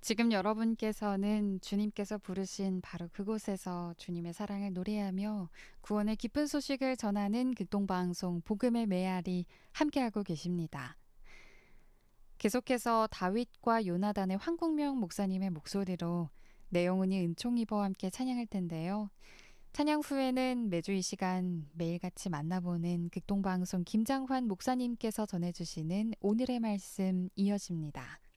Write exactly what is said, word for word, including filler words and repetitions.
지금 여러분께서는 주님께서 부르신 바로 그곳에서 주님의 사랑을 노래하며 구원의 기쁜 소식을 전하는 극동방송 복음의 메아리 함께하고 계십니다. 계속해서 다윗과 요나단의 황국명 목사님의 목소리로 내용은이 은총이버와 함께 찬양할 텐데요. 찬양 후에는 매주 이 시간 매일같이 만나보는 극동방송 김장환 목사님께서 전해주시는 오늘의 말씀 이어집니다.